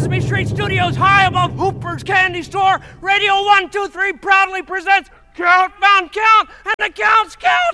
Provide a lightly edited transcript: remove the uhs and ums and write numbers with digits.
Sesame Street Studios, high above Hooper's Candy Store, Radio 123 proudly presents Count, Mount, Count, and the Counts count!